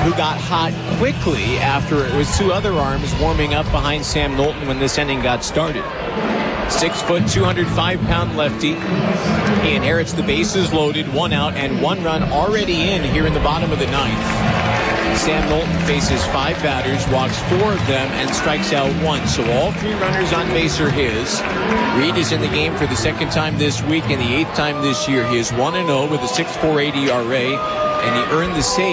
who got hot quickly after it was two other arms warming up behind Sam Knowlton when this inning got started. 6 foot, 205-pound lefty. He inherits the bases loaded, 1 out, and 1 run already in here in the bottom of the ninth. Sam Knowlton faces 5 batters, walks 4 of them, and strikes out 1. So all 3 runners on base are his. Reed is in the game for the 2nd time this week and the 8th time this year. He is 1-0 with a 6.48 ERA, and he earned the save.